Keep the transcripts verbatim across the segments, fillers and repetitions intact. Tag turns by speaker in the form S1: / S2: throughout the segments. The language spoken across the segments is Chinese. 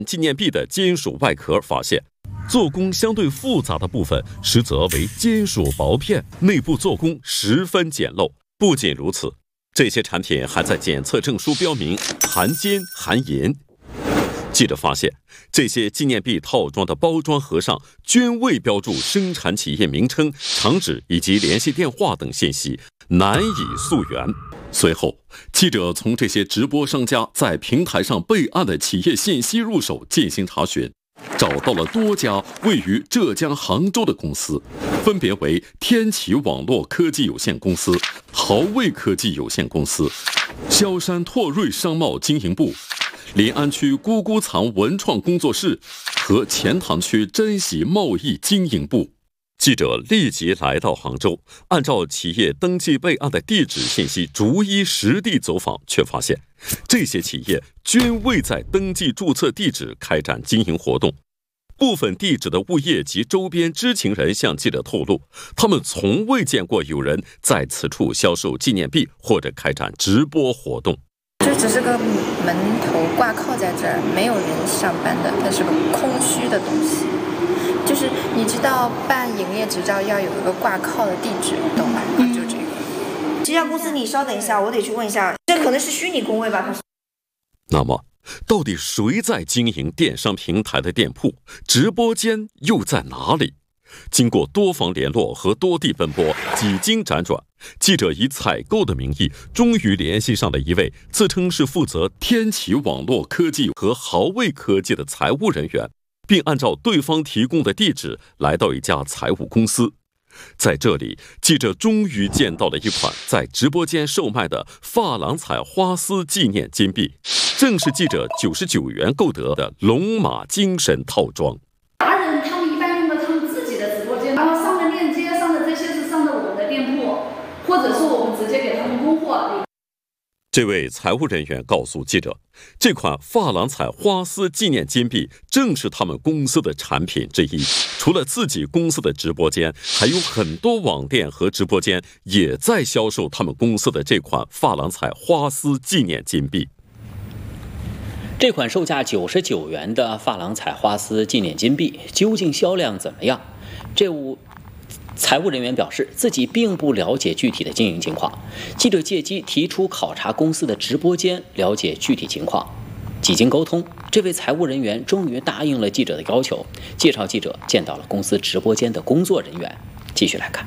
S1: 纪念币的金属外壳发现，做工相对复杂的部分实则为金属薄片，内部做工十分简陋。不仅如此，这些产品还在检测证书标明含金含银。记者发现，这些纪念币套装的包装盒上均未标注生产企业名称、厂址以及联系电话等信息，难以溯源。随后，记者从这些直播商家在平台上备案的企业信息入手进行查询，找到了多家位于浙江杭州的公司，分别为天启网络科技有限公司、豪卫科技有限公司、萧山拓瑞商贸经营部、临安区咕咕藏文创工作室和钱塘区珍喜贸易经营部。记者立即来到杭州，按照企业登记备案的地址信息逐一实地走访，却发现这些企业均未在登记注册地址开展经营活动。部分地址的物业及周边知情人向记者透露，他们从未见过有人在此处销售纪念币或者开展直播活动。
S2: 就只是个门头挂靠在这儿，没有人上班的，它是个空虚的东西。就是你知道办营业执照要有一个挂靠的地址，懂吧？嗯，就这个。
S3: 这家公司你稍等一下，我得去问一下，这可能是虚拟工位吧？
S1: 那么，到底谁在经营电商平台的店铺？直播间又在哪里？经过多方联络和多地奔波，几经辗转，记者以采购的名义，终于联系上了一位自称是负责天启网络科技和豪卫科技的财务人员，并按照对方提供的地址来到一家财务公司。在这里，记者终于见到了一款在直播间售卖的珐琅彩花丝纪念金币，正是记者九十九元购得的龙马精神套装。
S4: 达人他们一般用的他们自己的直播间，然后上的链接上的这些是上的我们的店铺，或者说我们直接给他们供货。
S1: 这位财务人员告诉记者，这款珐琅彩花丝纪念金币正是他们公司的产品之一。除了自己公司的直播间，还有很多网店和直播间也在销售他们公司的这款珐琅彩花丝纪念金币。
S5: 这款售价九十九元的珐琅彩花丝纪念金币究竟销量怎么样？这务财务人员表示，自己并不了解具体的经营情况。记者借机提出考察公司的直播间，了解具体情况。几经沟通，这位财务人员终于答应了记者的要求，介绍记者见到了公司直播间的工作人员。继续来看，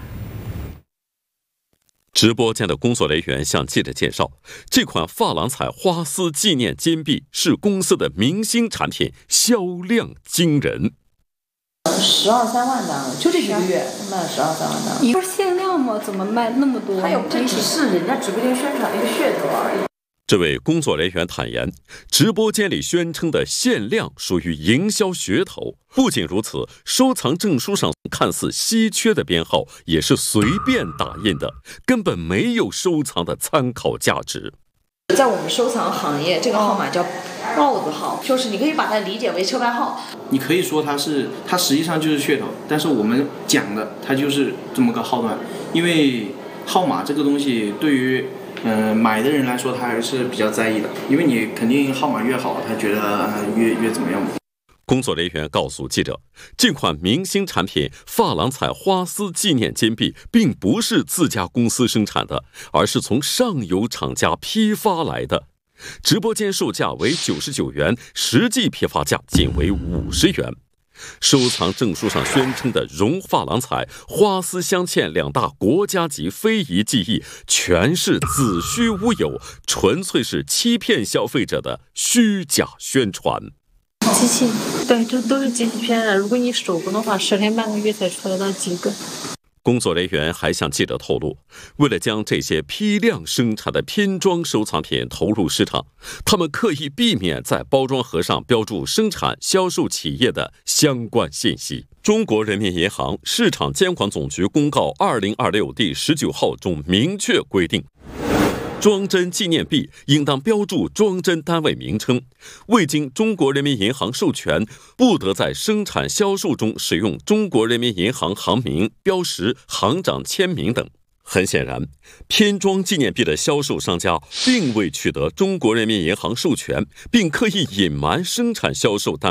S1: 直播间的工作人员向记者介绍，这款珐琅彩花丝纪念金币是公司的明星产品，销量惊人。
S3: 十二三万单，就这几个月卖了十二三万单。
S6: 你不是限量吗？怎么卖那么多？
S3: 还有，这只是人家直播间宣传一个噱头而已。
S1: 这位工作人员坦言，直播间里宣称的限量属于营销噱头。不仅如此，收藏证书上看似稀缺的编号也是随便打印的，根本没有收藏的参考价值。
S3: 在我们收藏行业，这个号码叫豹子号，就是你可以把它理解为车牌号。
S7: 你可以说它是，它实际上就是噱头，但是我们讲的它就是这么个号段。因为号码这个东西对于嗯、呃、买的人来说，他还是比较在意的，因为你肯定号码越好，他觉得、呃、越越怎么样。
S1: 工作人员告诉记者，这款明星产品珐琅彩花丝纪念金币并不是自家公司生产的，而是从上游厂家批发来的。直播间售价为九十九元，实际批发价仅为五十元。收藏证书上宣称的融珐琅彩、花丝镶嵌两大国家级非遗技艺，全是子虚乌有，纯粹是欺骗消费者的虚假宣传。
S6: 机器，对，这都是机器片的。如果你手工的话，十天半个月才出来到几个。
S1: 工作人员还向记者透露，为了将这些批量生产的拼装收藏品投入市场，他们刻意避免在包装盒上标注生产销售企业的相关信息。中国人民银行市场监管总局公告二零二六第十九号中明确规定，装帧纪念币应当标注装帧单位名称，未经中国人民银行授权，不得在生产销售中使用中国人民银行行名、标识、行长签名等。很显然，拼装纪念币的销售商家并未取得中国人民银行授权，并刻意隐瞒生产销售单